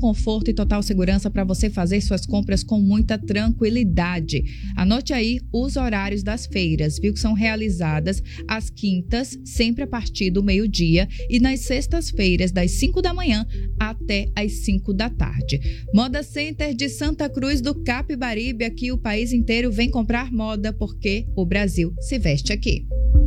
conforto e total segurança para você fazer suas compras com muita tranquilidade. Anote aí os horários das feiras, viu? Que são realizadas às quintas, sempre a partir do meio-dia, e nas sextas-feiras, das 5 da manhã até às 5 da tarde. Moda Center de Santa Cruz do Capibaribe, aqui o país inteiro vem comprar moda porque o Brasil se veste aqui.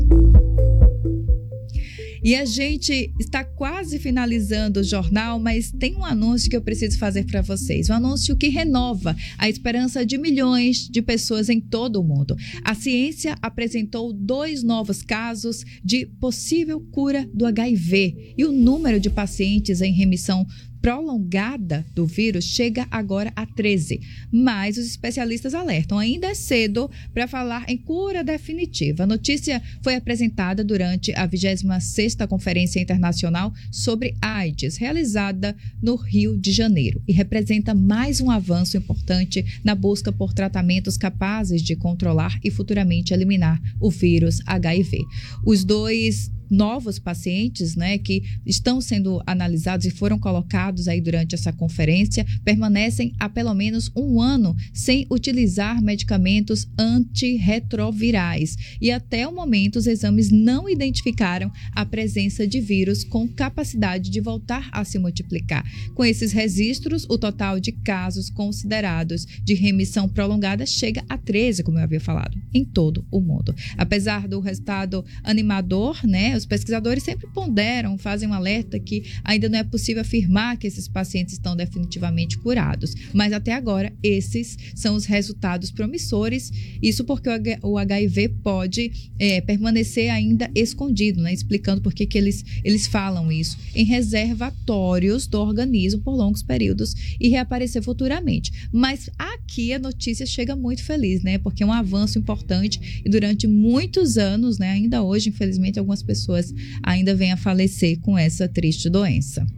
E a gente está quase finalizando o jornal, mas tem um anúncio que eu preciso fazer para vocês. Um anúncio que renova a esperança de milhões de pessoas em todo o mundo. A ciência apresentou 2 novos casos de possível cura do HIV. E o número de pacientes em remissão prolongada do vírus chega agora a 13. Mas os especialistas alertam, ainda é cedo para falar em cura definitiva. A notícia foi apresentada durante a 26ª Conferência Internacional sobre AIDS, realizada no Rio de Janeiro, e representa mais um avanço importante na busca por tratamentos capazes de controlar e futuramente eliminar o vírus HIV. Os 2 novos pacientes, que estão sendo analisados e foram colocados aí durante essa conferência, permanecem há pelo menos 1 ano sem utilizar medicamentos antirretrovirais. E até o momento, os exames não identificaram a presença de vírus com capacidade de voltar a se multiplicar. Com esses registros, o total de casos considerados de remissão prolongada chega a 13, como eu havia falado, em todo o mundo. Apesar do resultado animador, os pesquisadores sempre ponderam, fazem um alerta que ainda não é possível afirmar que esses pacientes estão definitivamente curados. Mas até agora, esses são os resultados promissores. Isso porque o HIV pode permanecer ainda escondido, explicando por que eles falam isso, em reservatórios do organismo por longos períodos e reaparecer futuramente. Mas aqui a notícia chega muito feliz, porque é um avanço importante e durante muitos anos, ainda hoje, infelizmente, algumas pessoas ainda vêm a falecer com essa triste doença.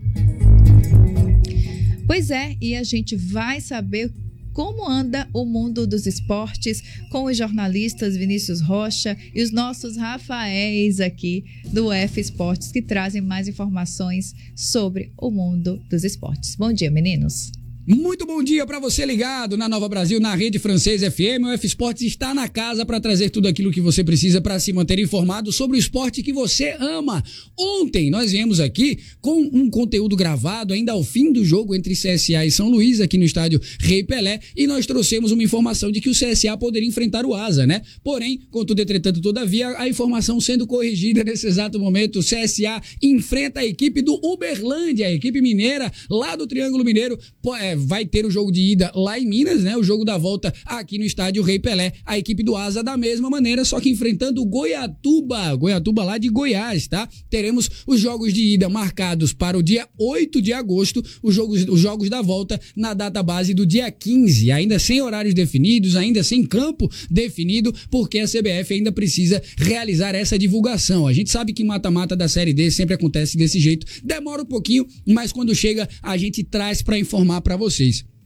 Pois é, e a gente vai saber como anda o mundo dos esportes com os jornalistas Vinícius Rocha e os nossos Rafaéis aqui do F Esportes, que trazem mais informações sobre o mundo dos esportes. Bom dia, meninos. Muito bom dia para você ligado na Nova Brasil, na Rede Francesa FM. O F Esportes está na casa para trazer tudo aquilo que você precisa para se manter informado sobre o esporte que você ama. Ontem nós viemos aqui com um conteúdo gravado ainda ao fim do jogo entre CSA e São Luís, aqui no estádio Rei Pelé, e nós trouxemos uma informação de que o CSA poderia enfrentar o Asa, Porém, contudo, entretanto, todavia, a informação sendo corrigida nesse exato momento, o CSA enfrenta a equipe do Uberlândia, a equipe mineira, lá do Triângulo Mineiro. Vai ter o jogo de ida lá em Minas, o jogo da volta aqui no estádio Rei Pelé, a equipe do Asa da mesma maneira, só que enfrentando o Goiatuba lá de Goiás, tá? Teremos os jogos de ida marcados para o dia 8 de agosto, os jogos da volta na data base do dia 15, ainda sem horários definidos, ainda sem campo definido, porque a CBF ainda precisa realizar essa divulgação. A gente sabe que mata-mata da Série D sempre acontece desse jeito, demora um pouquinho, mas quando chega a gente traz para informar para vocês.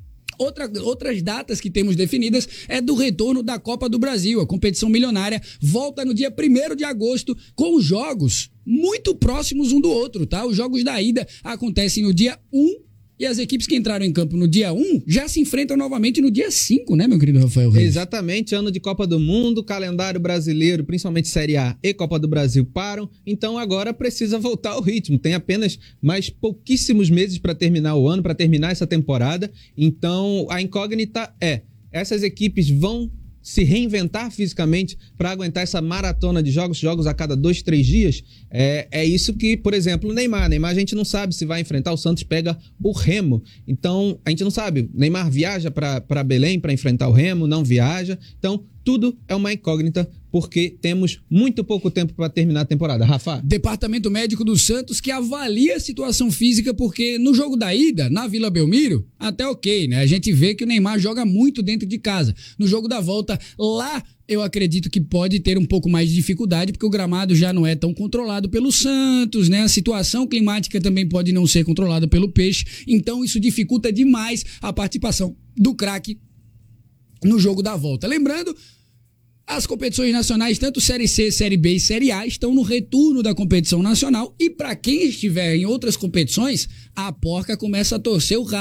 Outras datas que temos definidas é do retorno da Copa do Brasil. A competição milionária volta no dia 1º de agosto com jogos muito próximos um do outro, tá? Os jogos da ida acontecem no dia 1 e as equipes que entraram em campo no dia 1 já se enfrentam novamente no dia 5, meu querido Rafael Reis? Exatamente, ano de Copa do Mundo, calendário brasileiro, principalmente Série A e Copa do Brasil param, então agora precisa voltar ao ritmo. Tem apenas mais pouquíssimos meses para terminar o ano, para terminar essa temporada, então a incógnita essas equipes vão se reinventar fisicamente para aguentar essa maratona de jogos a cada 2, 3 dias. É isso que, por exemplo, o Neymar a gente não sabe se vai enfrentar, o Santos pega o Remo, então a gente não sabe, Neymar viaja para Belém para enfrentar o Remo, não viaja, então tudo é uma incógnita, porque temos muito pouco tempo para terminar a temporada. Rafa? Departamento Médico do Santos que avalia a situação física, porque no jogo da ida, na Vila Belmiro, até ok, A gente vê que o Neymar joga muito dentro de casa. No jogo da volta, lá eu acredito que pode ter um pouco mais de dificuldade, porque o gramado já não é tão controlado pelo Santos, A situação climática também pode não ser controlada pelo Peixe, então isso dificulta demais a participação do craque no jogo da volta. Lembrando, as competições nacionais, tanto Série C, Série B e Série A, estão no retorno da competição nacional, e para quem estiver em outras competições, a porca começa a torcer o rabo.